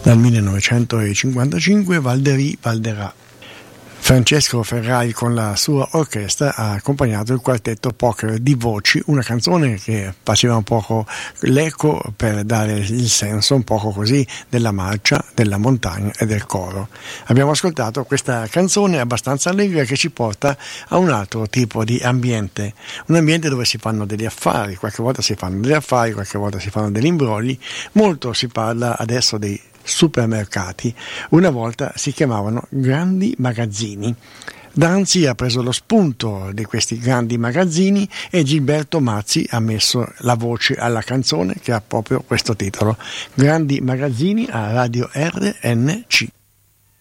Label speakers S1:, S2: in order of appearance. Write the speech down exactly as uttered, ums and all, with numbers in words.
S1: Dal millenovecentocinquantacinque Valderie Valderà. Francesco Ferrari con la sua orchestra ha accompagnato il quartetto Poker di Voci, una canzone che faceva un poco l'eco per dare il senso un poco così della marcia, della montagna e del coro. Abbiamo ascoltato questa canzone abbastanza allegra che ci porta a un altro tipo di ambiente, un ambiente dove si fanno degli affari, qualche volta si fanno degli affari, qualche volta si fanno degli imbrogli, molto si parla adesso dei supermercati, una volta si chiamavano grandi magazzini. Danzi ha preso lo spunto di questi grandi magazzini e Gilberto Mazzi ha messo la voce alla canzone che ha proprio questo titolo, Grandi Magazzini, a Radio R N C.